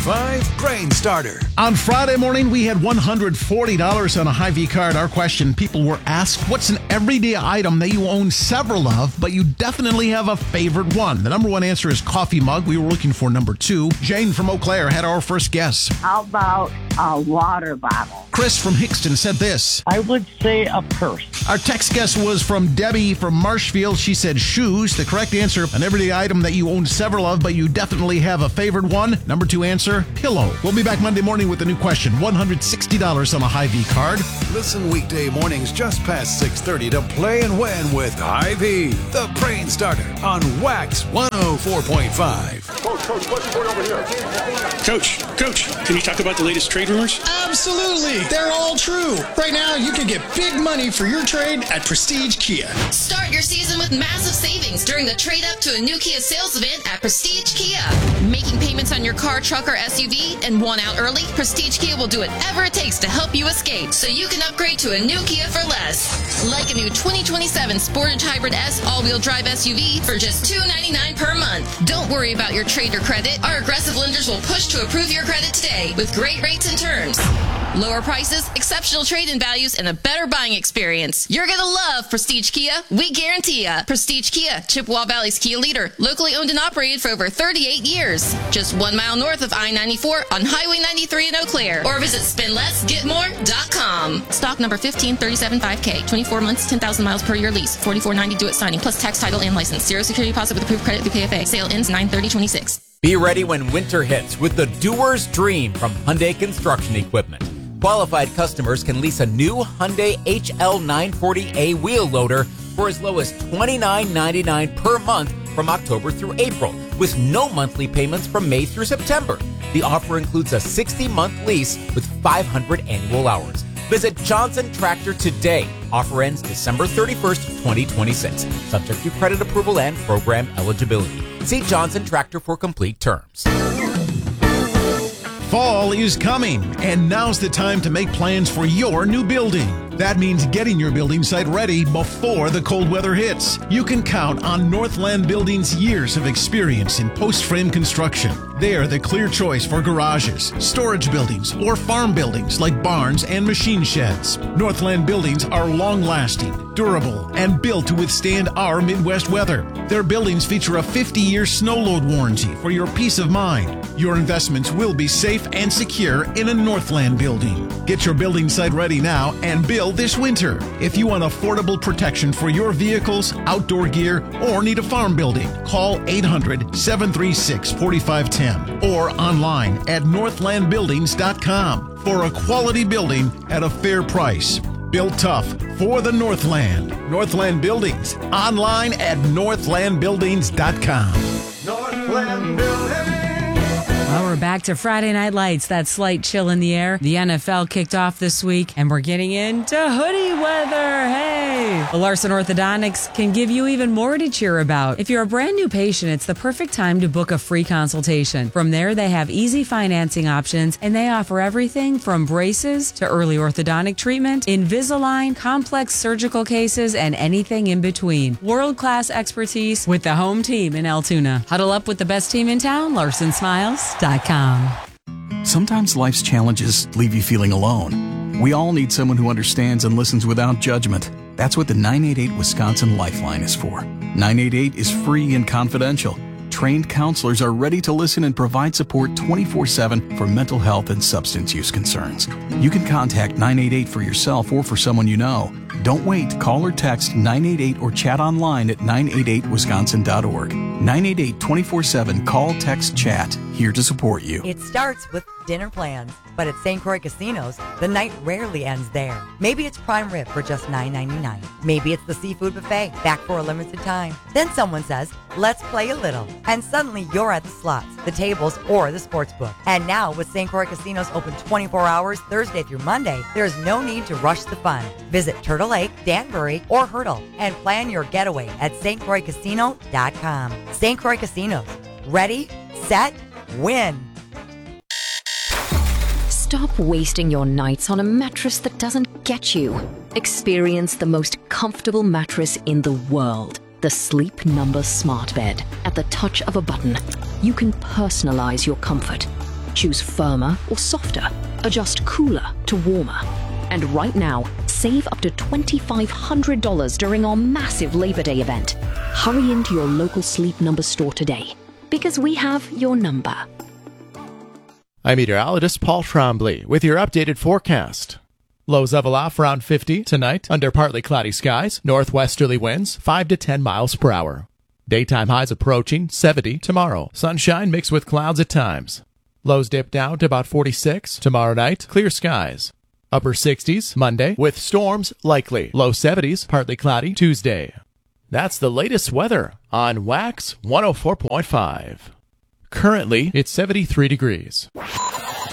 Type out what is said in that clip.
104.5 Brain Starter. On Friday morning, we had $140 on a Hy-Vee card. Our question, people were asked, what's an everyday item that you own several of, but you definitely have a favorite one? The number one answer is coffee mug. We were looking for number two. Jane from Eau Claire had our first guess. How about a water bottle? Chris from Hickston said this. I would say a purse. Our text guess was from Debbie from Marshfield. She said shoes. The correct answer, an everyday item that you own several of, but you definitely have a favorite one. Number two answer, pillow. We'll be back Monday morning with a new question. $160 on a Hy-Vee card. Listen weekday mornings just past 6:30 to Play and Win with Hy-Vee, the Brain Starter on Wax 104.5. Coach, question for you over here. Coach, can you talk about the latest trade rumors? Absolutely. They're all true. Right now, you can get big money for your trade at Prestige Kia. Start your season with massive savings during the trade up to a new Kia sales event at Prestige Kia. Making payments on your car, truck, or SUV and want out early? Prestige Kia will do whatever it takes to help you escape so you can upgrade to a new Kia for less. Like a new 2027 Sportage Hybrid S all-wheel drive SUV for just $299 per month. Don't worry about your trade or credit. Our aggressive lenders will push to approve your credit today with great rates and terms. Lower prices, exceptional trade-in values, and a better buying experience. You're going to love Prestige Kia. We guarantee ya. Prestige Kia, Chippewa Valley's Kia leader. Locally owned and operated for over 38 years. Just 1 mile north of I-94 on Highway 93 in Eau Claire. Or visit spendlessgetmore.com. Stock number 15375K. 24 months, 10,000 miles per year lease. $44.90 due at signing, plus tax, title, and license. Zero security deposit with approved credit through PFA. Sale ends 9/30/26. Be ready when winter hits with the Doer's Dream from Hyundai Construction Equipment. Qualified customers can lease a new Hyundai HL940A wheel loader for as low as $29.99 per month from October through April, with no monthly payments from May through September. The offer includes a 60-month lease with 500 annual hours. Visit Johnson Tractor today. Offer ends December 31st, 2026. Subject to credit approval and program eligibility. See Johnson Tractor for complete terms. Fall is coming, and now's the time to make plans for your new building. That means getting your building site ready before the cold weather hits. You can count on Northland Building's years of experience in post-frame construction. They're the clear choice for garages, storage buildings, or farm buildings like barns and machine sheds. Northland Buildings are long-lasting, durable, and built to withstand our Midwest weather. Their buildings feature a 50-year snow load warranty for your peace of mind. Your investments will be safe and secure in a Northland building. Get your building site ready now and build this winter. If you want affordable protection for your vehicles, outdoor gear, or need a farm building, call 800-736-4510 or online at northlandbuildings.com for a quality building at a fair price. Built tough for the Northland. Northland Buildings. Online at northlandbuildings.com. Northland Building. Well, we're back to Friday Night Lights. That slight chill in the air. The NFL kicked off this week, and we're getting into hoodie weather. Hey! The Larson Orthodontics can give you even more to cheer about. If you're a brand new patient, it's the perfect time to book a free consultation. From there, they have easy financing options, and they offer everything from braces to early orthodontic treatment, Invisalign, complex surgical cases, and anything in between. World-class expertise with the home team in Altoona. Huddle up with the best team in town, LarsonSmiles.com. Sometimes life's challenges leave you feeling alone. We all need someone who understands and listens without judgment. That's what the 988 Wisconsin Lifeline is for. 988 is free and confidential. Trained counselors are ready to listen and provide support 24/7 for mental health and substance use concerns. You can contact 988 for yourself or for someone you know. Don't wait. Call or text 988 or chat online at 988wisconsin.org. 988 24/7. Call, text, chat. Here to support you. It starts with dinner plans, but at St. Croix Casinos, the night rarely ends there. Maybe it's prime rib for just $9.99. Maybe it's the seafood buffet, back for a limited time. Then someone says, let's play a little. And suddenly you're at the slots, the tables, or the sports book. And now with St. Croix Casinos open 24 hours Thursday through Monday, there's no need to rush the fun. Visit Turtle Lake, Danbury, or Hurdle and plan your getaway at stcroixcasino.com. St. Croix Casinos. Ready, set, win. Stop wasting your nights on a mattress that doesn't get you. Experience the most comfortable mattress in the world. The Sleep Number Smart Bed. At the touch of a button, you can personalize your comfort. Choose firmer or softer. Adjust cooler to warmer. And right now, save up to $2,500 during our massive Labor Day event. Hurry into your local Sleep Number store today, because we have your number. I'm meteorologist Paul Trombley with your updated forecast. Lows level off around 50 tonight under partly cloudy skies, northwesterly winds 5 to 10 miles per hour. Daytime highs approaching 70 tomorrow. Sunshine mixed with clouds at times. Lows dip down to about 46 tomorrow night, clear skies. Upper 60s Monday with storms likely. Low 70s, partly cloudy Tuesday. That's the latest weather on Wax 104.5. Currently, it's 73 degrees.